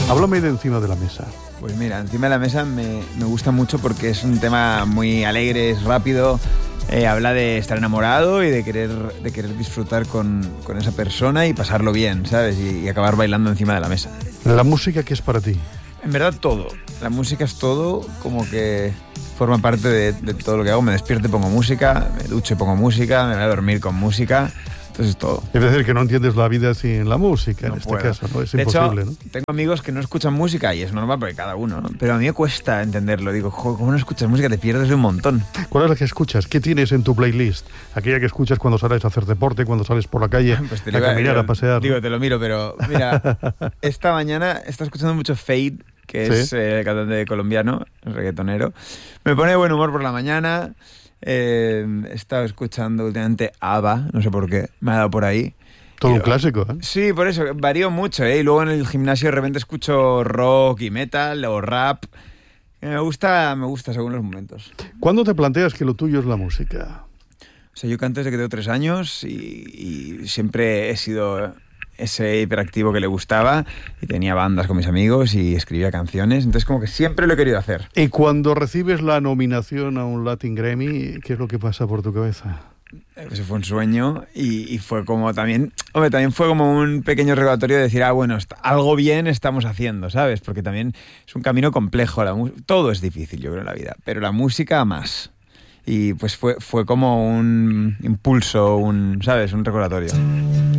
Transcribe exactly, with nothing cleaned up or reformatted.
Háblame de Encima de la Mesa. Pues mira, Encima de la Mesa me, me gusta mucho porque es un tema muy alegre, es rápido, eh, habla de estar enamorado y de querer, de querer disfrutar con, con esa persona y pasarlo bien, ¿sabes? Y, y acabar bailando encima de la mesa. ¿La música qué es para ti? En verdad todo. La música es todo, como que forma parte de, de todo lo que hago. Me despierto y pongo música, me ducho y pongo música, me voy a dormir con música. Entonces todo. Es decir, que no entiendes la vida sin la música, no en este puedo. caso, ¿no? Es de imposible, hecho, ¿no? Tengo amigos que no escuchan música y es normal porque cada uno, ¿no? Pero a mí me cuesta entenderlo. Digo, joder, ¿cómo no escuchas música? Te pierdes de un montón. ¿Cuál es la que escuchas? ¿Qué tienes en tu playlist? Aquella que escuchas cuando sales a hacer deporte, cuando sales por la calle, pues te a caminar, digo, a pasear. Digo, te lo miro, pero mira, esta mañana está escuchando mucho Fade, que ¿Sí? es eh, cantante colombiano, reggaetonero. Me pone de buen humor por la mañana. Eh, he estado escuchando últimamente ABBA, no sé por qué, me ha dado por ahí. Todo un clásico, ¿eh? Sí, por eso, varío mucho, ¿eh? Y luego en el gimnasio de repente escucho rock y metal o rap. Me gusta, me gusta según los momentos. ¿Cuándo te planteas que lo tuyo es la música? O sea, yo canto desde que tengo tres años y, y siempre he sido ese hiperactivo que le gustaba y tenía bandas con mis amigos y escribía canciones, entonces como que siempre lo he querido hacer. Y cuando recibes la nominación a un Latin Grammy, ¿qué es lo que pasa por tu cabeza? Ese fue un sueño y, y fue como también, hombre, también fue como un pequeño recordatorio de decir, ah, bueno, está, algo bien estamos haciendo, ¿sabes? Porque también es un camino complejo, la todo es difícil, yo creo, en la vida, pero la música más. Y pues fue, fue como un impulso, un, ¿sabes? Un recordatorio.